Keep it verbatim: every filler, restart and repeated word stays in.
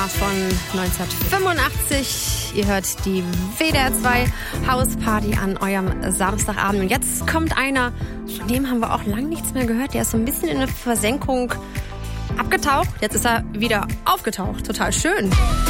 von neunzehnhundertfünfundachtzig. Ihr hört die W D R zwei Hausparty an eurem Samstagabend. Und jetzt kommt einer, von dem haben wir auch lange nichts mehr gehört. Der ist so ein bisschen in eine Versenkung abgetaucht. Jetzt ist er wieder aufgetaucht. Total schön.